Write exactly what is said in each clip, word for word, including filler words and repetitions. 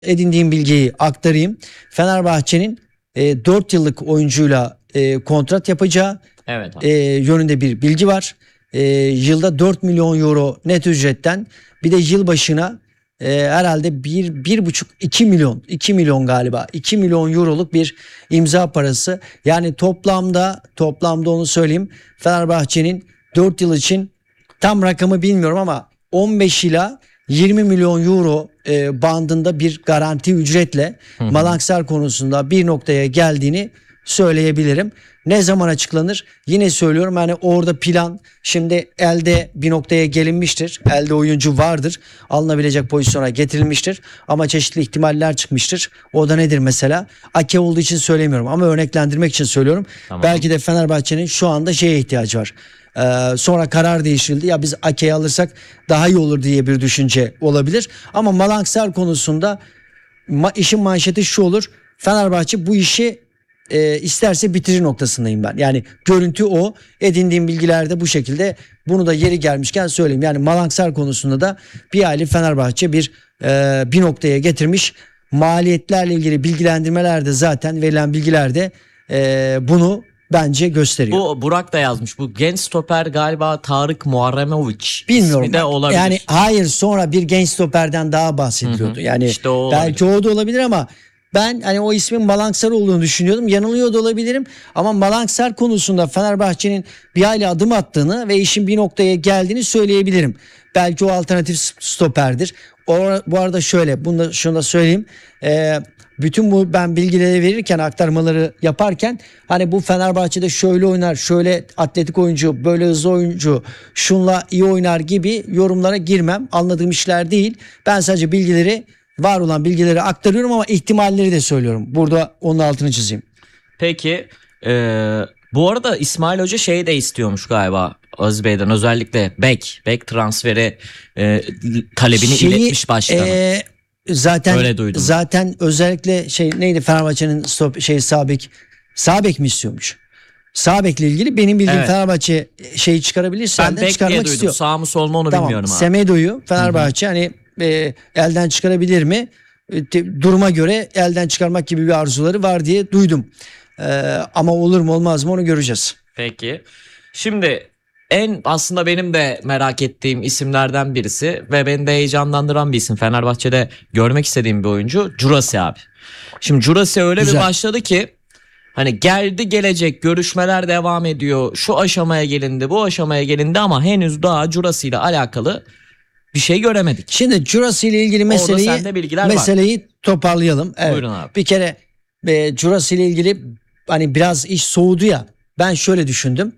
edindiğim bilgiyi aktarayım. Fenerbahçe'nin e, dört yıllık oyuncuyla e, kontrat yapacağı Evet e, yönünde bir bilgi var. E, yılda dört milyon euro net ücretten bir de yıl başına e, herhalde bir, bir buçuk, iki milyon, iki milyon galiba, iki milyon euroluk bir imza parası. Yani toplamda, toplamda onu söyleyeyim. Fenerbahçe'nin dört yıl için tam rakamı bilmiyorum ama on beş ila yirmi milyon euro e, bandında bir garanti ücretle Malang Sarr konusunda bir noktaya geldiğini söyleyebilirim. Ne zaman açıklanır? Yine söylüyorum, yani orada plan şimdi elde bir noktaya gelinmiştir. Elde oyuncu vardır. Alınabilecek pozisyona getirilmiştir. Ama çeşitli ihtimaller çıkmıştır. O da nedir mesela? Ake olduğu için söylemiyorum ama örneklendirmek için söylüyorum. Tamam. Belki de Fenerbahçe'nin şu anda şeye ihtiyacı var. Ee, sonra karar değiştirildi. Ya biz Ake'yi alırsak daha iyi olur diye bir düşünce olabilir. Ama Malang Sarr konusunda ma- işin manşeti şu olur. Fenerbahçe bu işi e, isterse bitirir noktasındayım ben. Yani görüntü o. Edindiğim bilgilerde bu şekilde. Bunu da yeri gelmişken söyleyeyim. Yani Malang Sarr konusunda da bir aylık Fenerbahçe bir e, bir noktaya getirmiş. Maliyetlerle ilgili bilgilendirmelerde, zaten verilen bilgilerde e, bunu bence gösteriyor. Bu Burak da yazmış. Bu genç stoper galiba Tarık Muharremovic. Bilmiyorum. İsmi de olabilir. Yani hayır, sonra bir genç stoperden daha bahsediliyordu. Hı hı. Yani İşte o belki o da olabilir ama ben hani o ismin Malang Sarr olduğunu düşünüyordum. Yanılıyor da olabilirim. Ama Malang Sarr konusunda Fenerbahçe'nin bir hayli adım attığını ve işin bir noktaya geldiğini söyleyebilirim. Belki o alternatif stoperdir. O, bu arada şöyle, bunu da, şunu da söyleyeyim. Ee, bütün bu ben bilgileri verirken, aktarmaları yaparken, hani bu Fenerbahçe'de şöyle oynar, şöyle atletik oyuncu, böyle hızlı oyuncu, şunla iyi oynar gibi yorumlara girmem. Anladığım işler değil. Ben sadece bilgileri, var olan bilgileri aktarıyorum ama ihtimalleri de söylüyorum. Burada onun altını çizeyim. Peki e, bu arada İsmail Hoca şey de istiyormuş galiba Aziz Bey'den, özellikle bek bek transferi e, talebini Şeyi, iletmiş başkanı. E, zaten Öyle duydum. zaten özellikle şey neydi, Fenerbahçe'nin stop şey Sabek Sabek mi istiyormuş? Sabek'le ilgili benim bildiğim, Evet. Fenerbahçe şeyi çıkarabilirse Ben elden bek diye çıkarmak duydum. istiyor. Sağ mı sol mu onu Tamam. bilmiyorum abi. Semedo'yu Fenerbahçe hani e, elden çıkarabilir mi? E, te- duruma göre elden çıkarmak gibi bir arzuları var diye duydum. E, ama olur mu olmaz mı onu göreceğiz. Peki. Şimdi en aslında benim de merak ettiğim isimlerden birisi ve beni de heyecanlandıran bir isim. Fenerbahçe'de görmek istediğim bir oyuncu Jurasi abi. Şimdi Jurasi öyle Güzel. bir başladı ki hani geldi gelecek, görüşmeler devam ediyor. Şu aşamaya gelindi, bu aşamaya gelindi ama henüz daha Jurasi ile alakalı bir şey göremedik. Şimdi Jurasi ile ilgili meseleyi sende bilgiler var. meseleyi toparlayalım. Evet. Buyurun abi. Bir kere e, Jurasi ile ilgili hani biraz iş soğudu ya. Ben şöyle düşündüm.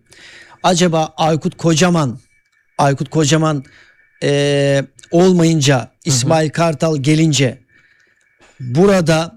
Acaba Aykut Kocaman Aykut Kocaman e, olmayınca, İsmail Kartal gelince, burada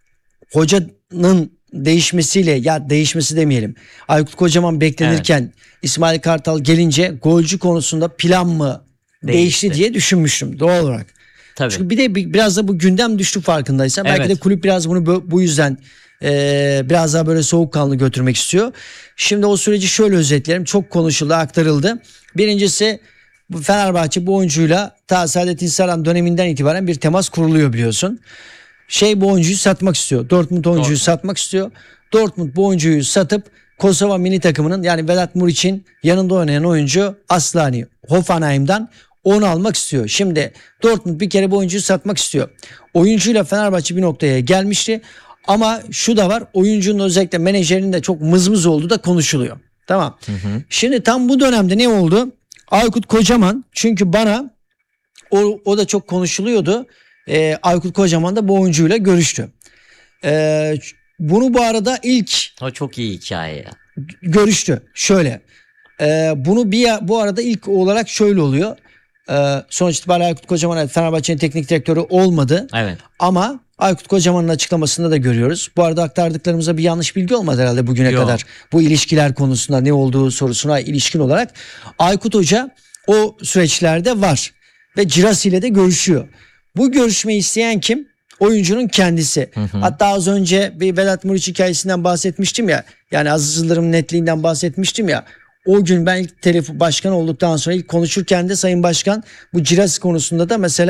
hocanın değişmesiyle, ya değişmesi demeyelim, Aykut Kocaman beklenirken İsmail Kartal gelince golcü konusunda plan mı değişti, Değişti. diye düşünmüştüm doğal olarak. Tabii. Çünkü bir de bir- biraz da bu gündem düştü farkındaysan. Belki Evet. de kulüp biraz bunu bu, bu yüzden e, biraz daha böyle soğukkanlı götürmek istiyor. Şimdi o süreci şöyle özetleyelim. Çok konuşuldu, aktarıldı. Birincisi, bu Fenerbahçe bu oyuncuyla ta Saadettin Saran döneminden itibaren bir temas kuruluyor biliyorsun. Şey bu oyuncuyu satmak istiyor. Dortmund oyuncuyu Dortmund. satmak istiyor. Dortmund bu oyuncuyu satıp Kosova milli takımının, yani Vedat Muriç'in yanında oynayan oyuncu Aslani Hoffenheim'dan onu almak istiyor. Şimdi Dortmund bir kere bu oyuncuyu satmak istiyor. Oyuncuyla Fenerbahçe bir noktaya gelmişti. Ama şu da var, oyuncunun özellikle menajerinin de çok mızmız olduğu da konuşuluyor. Tamam. Hı hı. Şimdi tam bu dönemde ne oldu? Aykut Kocaman, çünkü bana o, o da çok konuşuluyordu. Ee, Aykut Kocaman da bu oyuncuyla görüştü. Ee, bunu bu arada ilk O çok iyi hikaye ya. görüştü. Şöyle. Ee, bunu bir bu arada ilk olarak şöyle oluyor. Ee, sonuç itibariyle Aykut Kocaman Fenerbahçe'nin teknik direktörü olmadı. Evet. Ama Aykut Kocaman'ın açıklamasında da görüyoruz. Bu arada aktardıklarımıza bir yanlış bilgi olmadı herhalde bugüne Yok. kadar. Bu ilişkiler konusunda ne olduğu sorusuna ilişkin olarak. Aykut Hoca o süreçlerde var. Ve Cirasi ile de görüşüyor. Bu görüşmeyi isteyen kim? Oyuncunun kendisi. Hı hı. Hatta az önce bir Vedat Muriç hikayesinden bahsetmiştim ya. Yani Aziz Yıldırım'ın netliğinden bahsetmiştim ya. O gün ben ilk telefon başkan olduktan sonra ilk konuşurken de Sayın Başkan bu Cirasi konusunda da mesela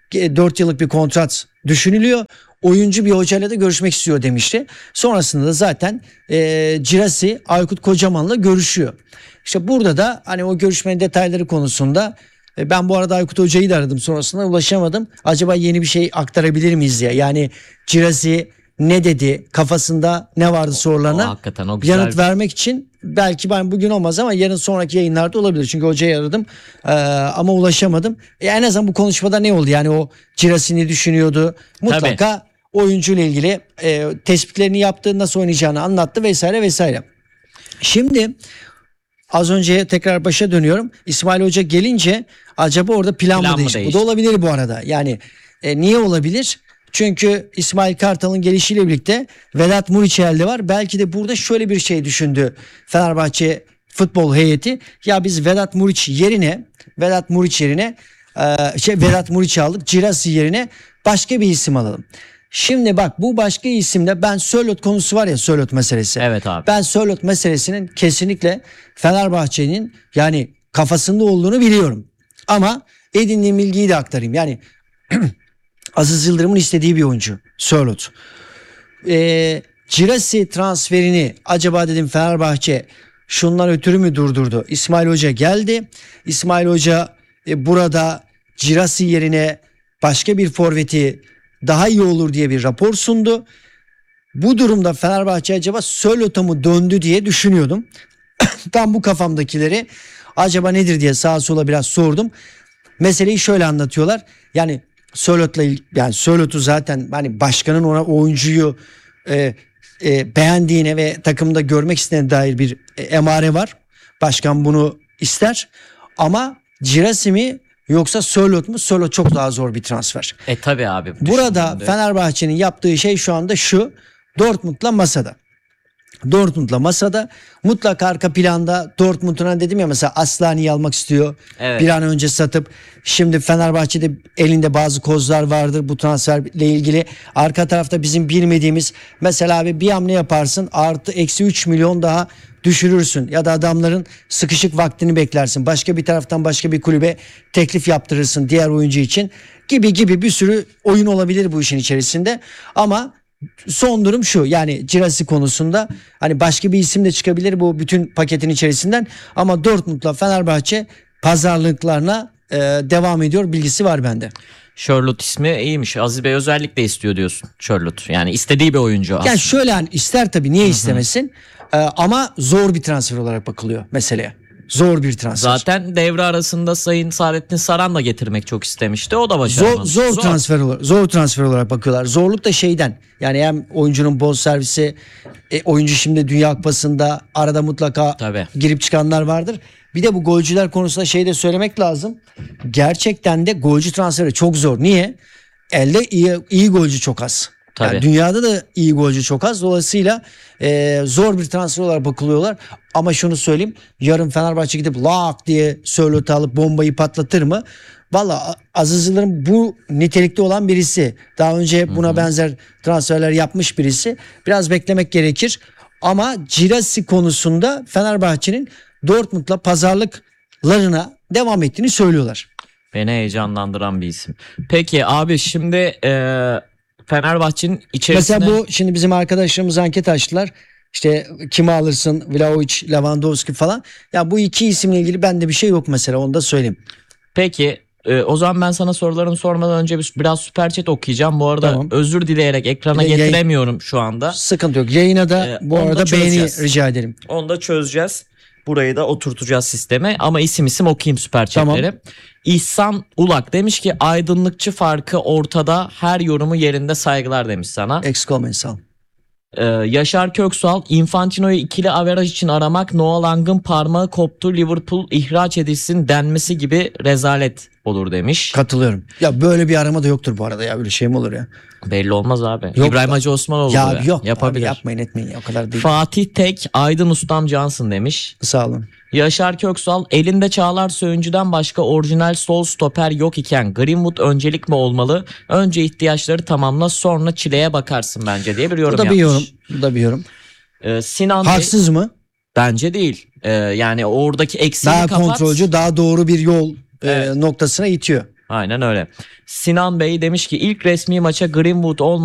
dört yıllık bir kontrat düşünülüyor. Oyuncu bir hocayla da görüşmek istiyor demişti. Sonrasında da zaten e, Girassi Aykut Kocaman'la görüşüyor. İşte burada da hani o görüşmenin detayları konusunda e, ben bu arada Aykut Hoca'yı da aradım, sonrasında ulaşamadım. Acaba yeni bir şey aktarabilir miyiz diye. Yani Girassi ne dedi, kafasında ne vardı sorularına O hakikaten o güzel. yanıt vermek için belki ben bugün olmaz ama yarın sonraki yayınlarda olabilir. Çünkü hocayı aradım e, ama ulaşamadım. E, en azından bu konuşmada ne oldu? Yani o Girassi ne düşünüyordu? Mutlaka Tabii. oyuncuyla ilgili e, tespitlerini yaptı, nasıl oynayacağını anlattı vesaire vesaire. Şimdi az önce tekrar başa dönüyorum. İsmail Hoca gelince acaba orada plan, Plan mı mı değişti? Bu değişti? da olabilir bu arada. Yani e, niye olabilir? Çünkü İsmail Kartal'ın gelişiyle birlikte Vedat Muriç elde var. Belki de burada şöyle bir şey düşündü Fenerbahçe futbol heyeti. Ya biz Vedat Muriç yerine Vedat Muriç yerine e, şey Vedat Muriç aldık. Girassi yerine başka bir isim alalım. Şimdi bak, bu başka isimde ben Sörloth konusu var ya, Sörloth meselesi. Evet abi. Ben Sörloth meselesinin kesinlikle Fenerbahçe'nin yani kafasında olduğunu biliyorum. Ama edindiğim bilgiyi de aktarayım. Yani Aziz Yıldırım'ın istediği bir oyuncu Sörloth. Ee, Girassi transferini acaba dedim Fenerbahçe şundan ötürü mü durdurdu? İsmail Hoca geldi. İsmail Hoca e, burada Girassi yerine başka bir forveti daha iyi olur diye bir rapor sundu. Bu durumda Fenerbahçe acaba Sörloth'a mı döndü diye düşünüyordum. Ben bu kafamdakileri acaba nedir diye sağa sola biraz sordum. Meseleyi şöyle anlatıyorlar. Yani Sörloth'la il- yani Sörloth'u zaten hani başkanın ona oyuncuyu e, e, beğendiğine ve takımda görmek istediğine dair bir e, emare var. Başkan bunu ister. Ama Girassi mi yoksa Sörloth mu? Sörloth çok daha zor bir transfer. E tabi abi. Burada düşündüğünde. Fenerbahçe'nin yaptığı şey şu anda şu: Dortmund'la masada. Dortmund'la masada, mutlaka arka planda Dortmund'una dedim ya, mesela Aslani'yi almak istiyor. Evet. Bir an önce satıp, şimdi Fenerbahçe'de elinde bazı kozlar vardır bu transferle ilgili. Arka tarafta bizim bilmediğimiz, mesela abi bir hamle yaparsın, artı eksi üç milyon daha düşürürsün ya da adamların sıkışık vaktini beklersin. Başka bir taraftan başka bir kulübe teklif yaptırırsın diğer oyuncu için, gibi gibi bir sürü oyun olabilir bu işin içerisinde. Ama son durum şu: yani Girassi konusunda hani başka bir isim de çıkabilir bu bütün paketin içerisinden, ama Dortmund'la Fenerbahçe pazarlıklarına e, devam ediyor bilgisi var bende. Sherlock ismi iyiymiş. Aziz Bey özellikle istiyor diyorsun Sherlock. Yani istediği bir oyuncu aslında. Yani şöyle, hani ister tabii, niye istemesin. E, ama zor bir transfer olarak bakılıyor meseleye. Zor bir transfer. Zaten devre arasında Sayın Saadettin Saran da getirmek çok istemişti. O da Zor, başaramadı. zor, transfer olarak, zor transfer olarak bakıyorlar. Zorluk da şeyden, yani hem oyuncunun bonservisi, e, oyuncu şimdi Dünya Kupası'nda arada mutlaka Tabii. girip çıkanlar vardır. Bir de bu golcüler konusunda şey de söylemek lazım. Gerçekten de golcü transferi çok zor. Niye? Elde iyi, iyi golcü çok az. Yani Tabii. dünyada da iyi golcü çok az. Dolayısıyla e, zor bir transfer olarak bakılıyorlar. Ama şunu söyleyeyim: yarın Fenerbahçe gidip lak diye Sörloth'u alıp bombayı patlatır mı? Valla Aziz Yıldırım bu nitelikte olan birisi. Daha önce buna benzer transferler yapmış birisi. Biraz beklemek gerekir. Ama Girassi konusunda Fenerbahçe'nin Dortmund'la pazarlıklarına devam ettiğini söylüyorlar. Beni heyecanlandıran bir isim. Peki abi şimdi e, Fenerbahçe'nin içerisine... Mesela bu şimdi bizim arkadaşlarımız anket açtılar. İşte kimi alırsın, Vlahovic, Lewandowski falan. Ya bu iki isimle ilgili bende bir şey yok mesela, onu da söyleyeyim. Peki e, o zaman ben sana sorularımı sormadan önce bir- biraz süper chat okuyacağım. Bu arada Tamam. özür dileyerek ekrana Bir de yayın- getiremiyorum şu anda. Sıkıntı yok. Yayına da Ee, bu onu da arada beğeni çözeceğiz. rica ederim. Onu da çözeceğiz. Burayı da oturtacağız sisteme. Ama isim isim okuyayım süper chatleri. İhsan Ulak demiş ki aydınlıkçı farkı ortada, her yorumu yerinde, saygılar demiş sana. Eksik olmayın, sağ olun. Ee, Yaşar Köksal, Infantino'yu ikili averaj için aramak, Noah Lang'ın parmağı koptu, Liverpool ihraç edilsin denmesi gibi rezalet olur demiş. Katılıyorum. Ya böyle bir arama da yoktur bu arada ya, böyle şey mi olur ya? Belli olmaz abi. Yok İbrahim da- Hacı Osmanoğlu Ya ya. yok yapabilir. abi, yapmayın etmeyin ya, o kadar değil. Fatih Tek, Aydın Ustam Cansın demiş. Sağ olun. Yaşar Köksal, elinde Çağlar Söyüncü'den başka orijinal sol stoper yok iken Greenwood öncelik mi olmalı? Önce ihtiyaçları tamamla, sonra çileye bakarsın bence diye bir yorum Bu da bir yapmış. yorum. Bu da bir yorum. Ee, Sinan Bey, Haksız mı? bence değil. Ee, yani oradaki eksiğini Daha kapat. kontrolcü, daha doğru bir yol e, Evet. noktasına itiyor. Aynen öyle. Sinan Bey demiş ki ilk resmi maça Greenwood olmadan